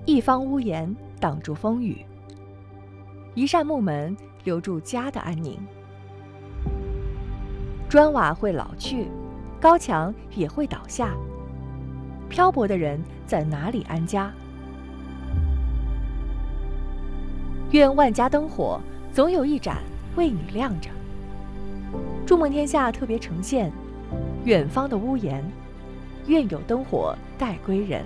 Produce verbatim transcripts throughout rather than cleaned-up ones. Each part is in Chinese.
一方屋檐挡住风雨，一扇木门留住家的安宁。砖瓦会老去，高墙也会倒下，漂泊的人在哪里安家？愿万家灯火总有一盏为你亮着。筑梦天下特别呈现远方的屋檐，愿有灯火待归人。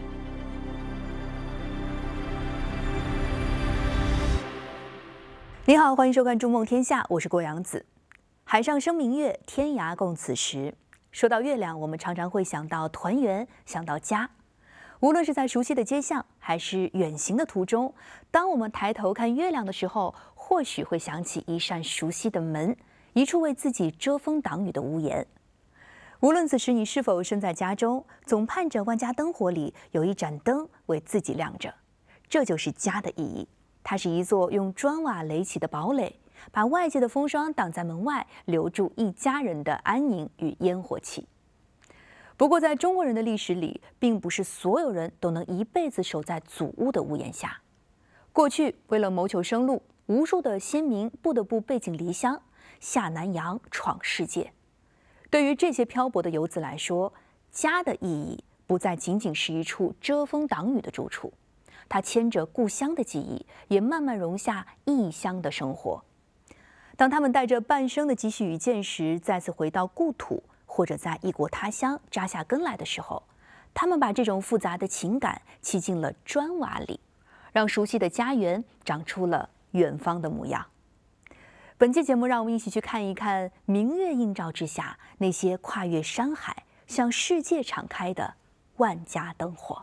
你好，欢迎收看《筑梦天下》，我是郭阳子。海上生明月，天涯共此时。说到月亮，我们常常会想到团圆，想到家。无论是在熟悉的街巷，还是远行的途中，当我们抬头看月亮的时候，或许会想起一扇熟悉的门，一处为自己遮风挡雨的屋檐。无论此时你是否身在家中，总盼着万家灯火里有一盏灯为自己亮着。这就是家的意义。它是一座用砖瓦垒起的堡垒，把外界的风霜挡在门外，留住一家人的安宁与烟火气。不过，在中国人的历史里，并不是所有人都能一辈子守在祖屋的屋檐下。过去，为了谋求生路，无数的先民不得不背井离乡，下南洋闯世界。对于这些漂泊的游子来说，家的意义不再仅仅是一处遮风挡雨的住处。它牵着故乡的记忆，也慢慢融下异乡的生活。当他们带着半生的积蓄与见识，再次回到故土，或者在异国他乡扎下根来的时候，他们把这种复杂的情感砌进了砖瓦里，让熟悉的家园长出了远方的模样。本期节目，让我们一起去看一看明月映照之下，那些跨越山海，向世界敞开的万家灯火。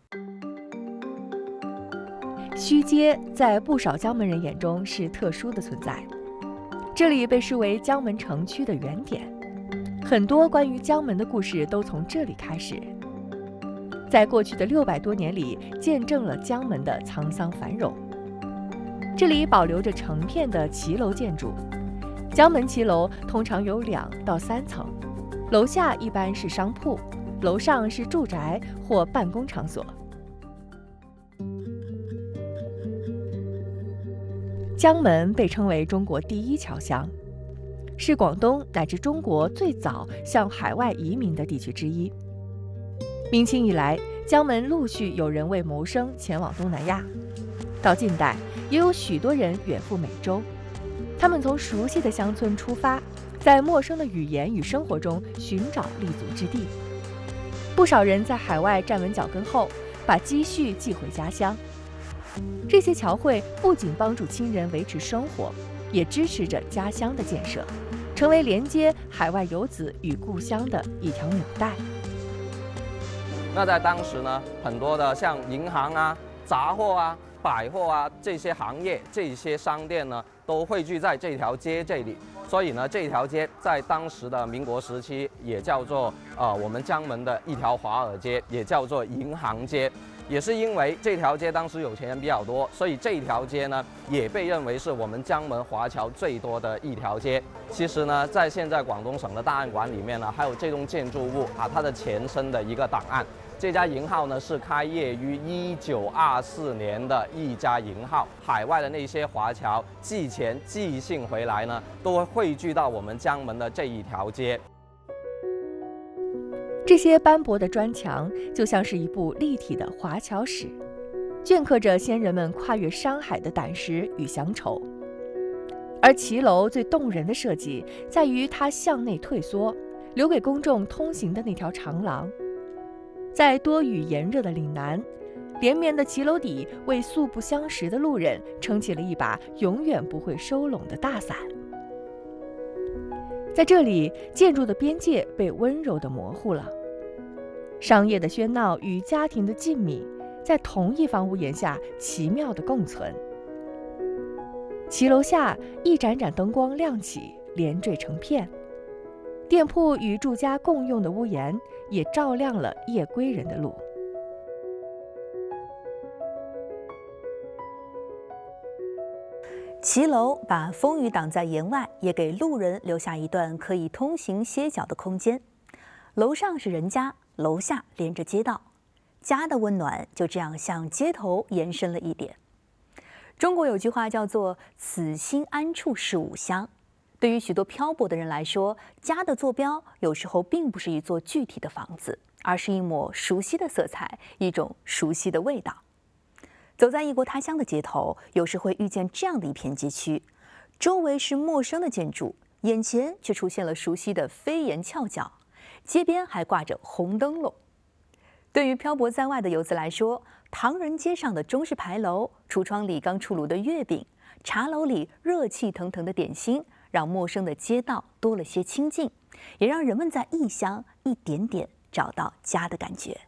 虚街在不少江门人眼中是特殊的存在，这里被视为江门城区的原点，很多关于江门的故事都从这里开始。在过去的六百多年里，见证了江门的沧桑繁荣。这里保留着成片的骑楼建筑，江门骑楼通常有两到三层，楼下一般是商铺，楼上是住宅或办公场所。江门被称为中国第一侨乡，是广东乃至中国最早向海外移民的地区之一。明清以来，江门陆续有人为谋生前往东南亚，到近代也有许多人远赴美洲。他们从熟悉的乡村出发，在陌生的语言与生活中寻找立足之地。不少人在海外站稳脚跟后，把积蓄寄回家乡。这些侨汇不仅帮助亲人维持生活，也支持着家乡的建设，成为连接海外游子与故乡的一条纽带。 那在当时呢，很多的像银行啊、杂货啊、百货啊这些行业、这些商店呢，都汇聚在这条街这里。所以呢，这条街在当时的民国时期也叫做呃我们江门的一条华尔街，也叫做银行街。也是因为这条街当时有钱人比较多，所以这条街呢也被认为是我们江门华侨最多的一条街。其实呢，在现在广东省的档案馆里面呢，还有这栋建筑物啊，它的前身的一个档案。这家银号呢是开业于一九二四年的一家银号，海外的那些华侨寄钱寄信回来呢，都会汇聚到我们江门的这一条街。 这些斑驳的砖墙就像是一部立体的华侨史，镌刻着先人们跨越山海的胆识与乡愁。而骑楼最动人的设计在于它向内退缩，留给公众通行的那条长廊。在多雨炎热的岭南，连绵的骑楼底为素不相识的路人撑起了一把永远不会收拢的大伞。在这里，建筑的边界被温柔地模糊了，商业的喧闹与家庭的静谧在同一房屋檐下奇妙地共存。骑楼下一盏盏灯光亮起，连缀成片，店铺与住家共用的屋檐也照亮了夜归人的路。 骑楼把风雨挡在檐外，也给路人留下一段可以通行歇脚的空间。楼上是人家，楼下连着街道， 家的温暖就这样向街头延伸了一点。中国有句话叫做“此心安处是吾乡”。对于许多漂泊的人来说，家的坐标有时候并不是一座具体的房子，而是一抹熟悉的色彩，一种熟悉的味道。走在异国他乡的街头，有时会遇见这样的一片街区，周围是陌生的建筑，眼前却出现了熟悉的飞檐翘角，街边还挂着红灯笼。对于漂泊在外的游子来说，唐人街上的中式牌楼、橱窗里刚出炉的月饼、茶楼里热气腾腾的点心，让陌生的街道多了些亲近，也让人们在异乡一点点找到家的感觉。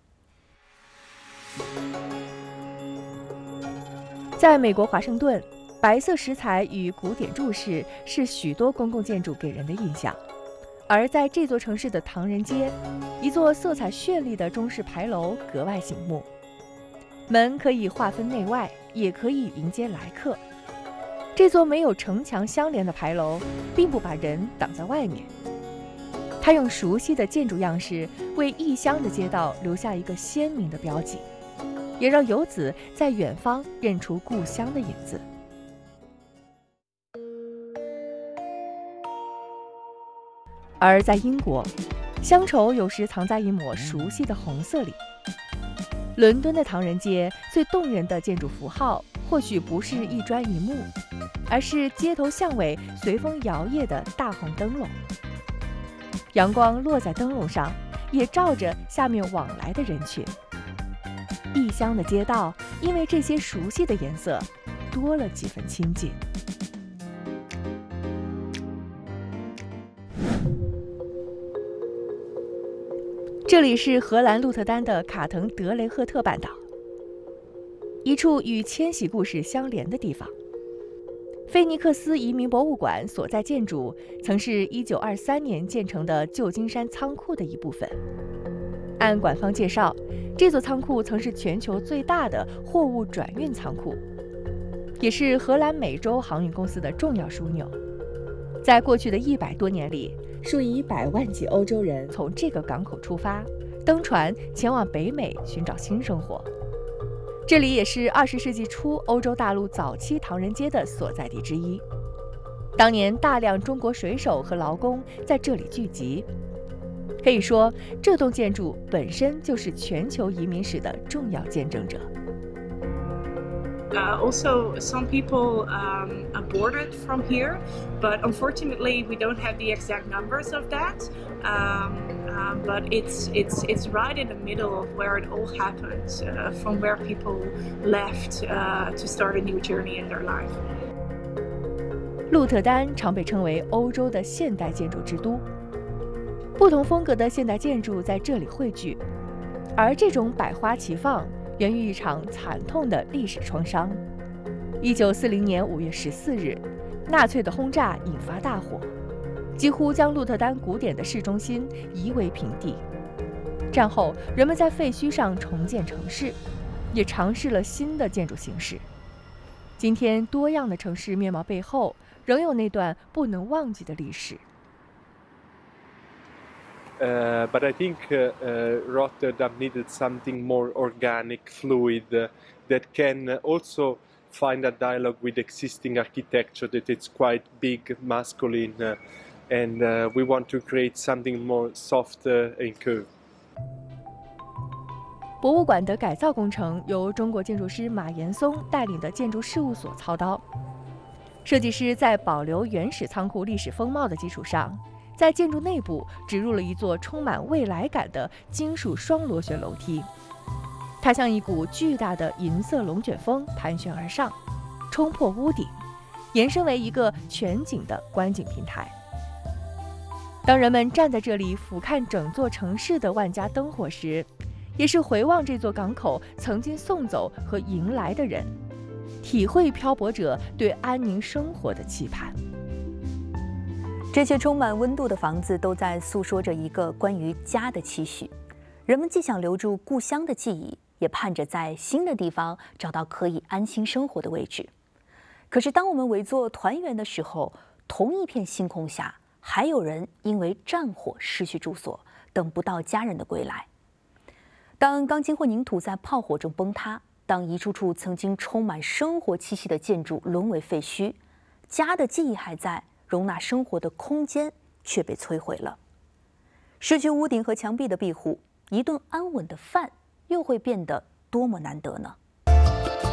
在美国华盛顿，白色石材与古典柱式是许多公共建筑给人的印象。而在这座城市的唐人街，一座色彩绚丽的中式牌楼格外醒目。门可以划分内外，也可以迎接来客。这座没有城墙相连的牌楼，并不把人挡在外面。它用熟悉的建筑样式，为异乡的街道留下一个鲜明的标记，也让游子在远方认出故乡的影子。而在英国，乡愁有时藏在一抹熟悉的红色里。伦敦的唐人街最动人的建筑符号，或许不是一砖一木，而是街头巷尾随风摇曳的大红灯笼。阳光落在灯笼上，也照着下面往来的人群。异乡的街道因为这些熟悉的颜色，多了几分亲近。这里是荷兰鹿特丹的卡滕德雷赫特半岛，一处与迁徙故事相连的地方。菲尼克斯移民博物馆所在建筑曾是一九二三年建成的旧金山仓库的一部分。按馆方介绍，这座仓库曾是全球最大的货物转运仓库，也是荷兰美洲航运公司的重要枢纽。在过去的一百多年里，数以百万计欧洲人从这个港口出发，登船前往北美寻找新生活。这里也是二十世纪初欧洲大陆早期唐人街的所在地之一。当年大量中国水手和劳工在这里聚集，可以说这栋建筑本身就是全球移民史的重要见证者。 Uh, also, some people um, aborted from here, but unfortunately, we don't have the exact numbers of that. Um, um, but it's it's it's right in the middle of where it all happened, uh, from where people left uh, to start a new journey in their life. 鹿特丹常被称为欧洲的现代建筑之都，不同风格的现代建筑在这里汇聚，而这种百花齐放源于一场惨痛的历史创伤。一九四零年五月十四日，纳粹的轰炸引发大火，几乎将鹿特丹古典的市中心夷为平地。战后，人们在废墟上重建城市，也尝试了新的建筑形式。今天，多样的城市面貌背后，仍有那段不能忘记的历史。 Uh, but I think uh, uh, Rotterdam needed something more organic, fluid, uh, that can also find a dialogue with existing architecture that it's quite big, masculine, uh, and uh, we want to create something more soft uh, and curved. 博物馆的改造工程由中国建筑师马岩松带领的建筑事务所操刀，设计师在保留原始仓库历史风貌的基础上，在建筑内部植入了一座充满未来感的金属双螺旋楼梯，它像一股巨大的银色龙卷风盘旋而上，冲破屋顶，延伸为一个全景的观景平台。当人们站在这里俯瞰整座城市的万家灯火时，也是回望这座港口曾经送走和迎来的人，体会漂泊者对安宁生活的期盼。 这些充满温度的房子都在诉说着一个关于家的期许。人们既想留住故乡的记忆，也盼着在新的地方找到可以安心生活的位置。可是当我们围坐团圆的时候，同一片星空下，还有人因为战火失去住所，等不到家人的归来。 当钢筋混凝土在炮火中崩塌，当一处处曾经充满生活气息的建筑沦为废墟，家的记忆还在，容纳生活的空间却被摧毁了。失去屋顶和墙壁的庇护，一顿安稳的饭又会变得多么难得呢？